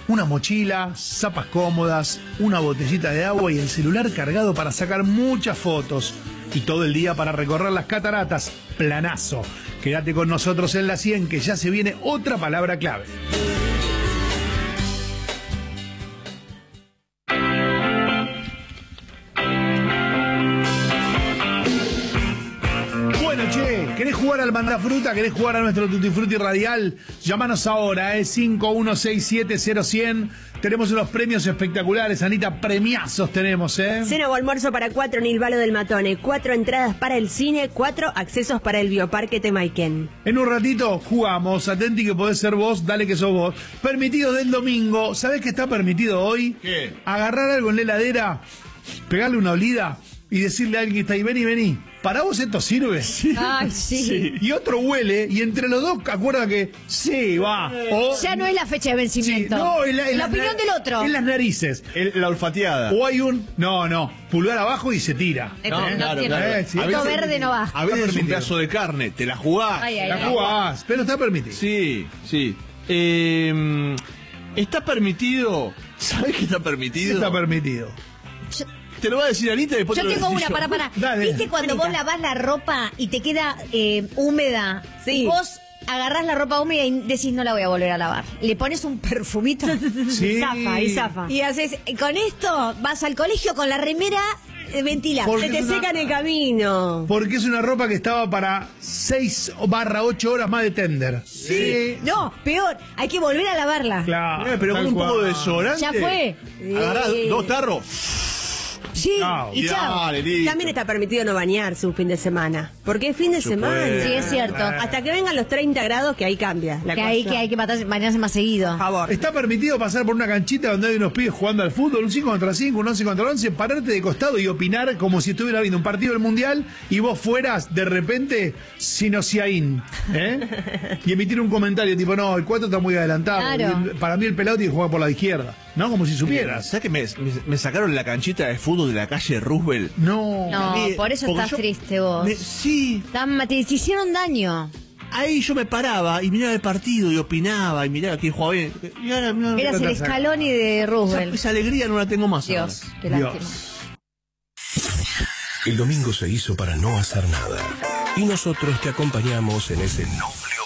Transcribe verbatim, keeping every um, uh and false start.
Una mochila, zapas cómodas, una botellita de agua y el celular cargado para sacar muchas fotos. Y todo el día para recorrer las cataratas. Planazo. Quédate con nosotros en la cien, que ya se viene otra palabra clave. Bueno, che, ¿querés jugar al Mandafruta? ¿Querés jugar a nuestro Tutti Frutti Radial? Llámanos ahora, eh, cinco uno seis siete cero cien. Tenemos unos premios espectaculares, Anita, premiazos tenemos, ¿eh? Cena o almuerzo para cuatro en Ilvalo del Matone, cuatro entradas para el cine, cuatro accesos para el Bioparque Temaiken. En un ratito jugamos, atenti que podés ser vos, dale que sos vos. Permitido del domingo, ¿sabés qué está permitido hoy? ¿Qué? Agarrar algo en la heladera, pegarle una olida y decirle a alguien que está ahí, vení, vení. ¿Para vos esto sirve? Ay, sí. Sí. Y otro huele, y entre los dos acuerda que sí, va. O, Ya no es la fecha de vencimiento. Sí, no, es la, es la la opinión del otro. En las narices. El- la olfateada. O hay un, no, no, pulgar abajo y se tira. Eh, No, pero no claro, tiene- claro. Eh, sí. A Esto veces- verde no va. A veces es un permitido. pedazo de carne, te la jugás. Ay, ay, La ay. jugás, pero está permitido. Sí, sí. Eh, está permitido. ¿Sabes qué está permitido? Está permitido. Yo, Te lo voy a decir Anita y después yo te lo tengo decís una, yo. para, para. Dale. ¿Viste cuando vos lavás la ropa y te queda eh, húmeda? Sí. Vos agarrás la ropa húmeda y decís no la voy a volver a lavar. Le pones un perfumito. Sí. Zafa, y zafa. Y haces, con esto vas al colegio con la remera eh, ventilada. Porque Se te es una- seca en el camino. Porque es una ropa que estaba para seis barra ocho horas más de tender. Sí. No, peor, hay que volver a lavarla. Claro. Eh, pero con tal un poco cual. de desodorante. Ya fue. Agarrás Sí. dos tarros. Sí, Chao. y chao. Dale, listo. También está permitido no bañarse un fin de semana. Porque es fin de Se semana. puede. Sí, es cierto. Hasta que vengan los treinta grados, que ahí cambia la Que cosa. hay que, hay que matarse- bañarse más seguido. Por favor. Está permitido pasar por una canchita donde hay unos pibes jugando al fútbol, un cinco contra cinco, un once contra once, pararte de costado y opinar como si estuviera viendo un partido del Mundial y vos fueras de repente Sinociaín, ¿eh? Y emitir un comentario tipo, no, el cuatro está muy adelantado. Claro. Y para mí el pelado tiene que jugar por la izquierda, ¿no? Como si supieras. ¿Sabes que me, me, me sacaron la canchita de fútbol de la calle Roosevelt? No. No, Me- por eso porque estás yo- triste vos. me- sí, Tan- te, te hicieron daño. ahí yo me paraba y miraba el partido y opinaba y miraba quién jugaba bien. Y ahora, no, Eras el Scaloni de esa, Roosevelt. esa alegría no la tengo más. Dios, ahora. qué Dios. lástima. El domingo se hizo para no hacer nada. Y nosotros te acompañamos en ese noble